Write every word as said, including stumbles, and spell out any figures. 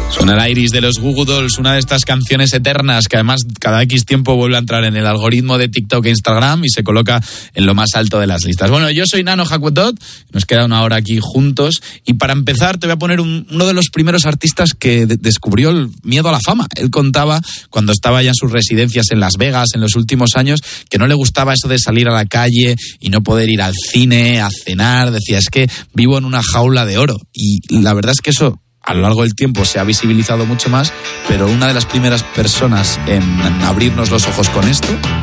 Suena el Iris de los Goo Goo Dolls, una de estas canciones eternas que además cada X tiempo vuelve a entrar en el algoritmo de TikTok e Instagram y se coloca en lo más alto de las listas. Bueno, yo soy Nano Hakuetot, nos queda una hora aquí juntos y para empezar te voy a poner un, uno de los primeros artistas que de- descubrió el miedo a la fama. Él contaba cuando estaba ya en sus residencias en Las Vegas en los últimos años que no le gustaba eso de salir a la calle y no poder ir al cine, a cenar. Decía, es que vivo en una jaula de oro. Y la verdad es que eso a lo largo del tiempo se ha visibilizado mucho más, pero una de las primeras personas en abrirnos los ojos con esto